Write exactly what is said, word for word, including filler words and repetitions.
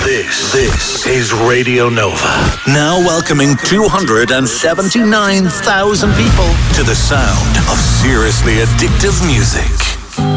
This, this is Radio Nova. Now welcoming two hundred seventy-nine thousand people to the sound of seriously addictive music.